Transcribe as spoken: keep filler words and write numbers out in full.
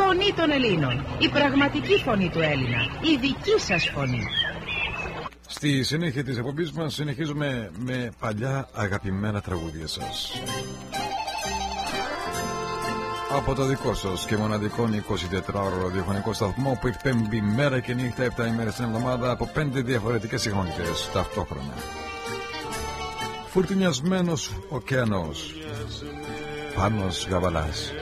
φωνή των Ελλήνων, η πραγματική φωνή του Έλληνα, η δική σας φωνή. Στη συνέχεια της εκπομπής μας συνεχίζουμε με παλιά αγαπημένα τραγούδια σας. Από το δικό σας και μοναδικό εικοσιτετράωρο ραδιοφωνικό σταθμό που εκπέμπει μέρα και νύχτα επτά ημέρες την εβδομάδα από πέντε διαφορετικές συχνότητες ταυτόχρονα. Φουρτινιασμένος ωκεανός, Πάνος Γαβαλάς.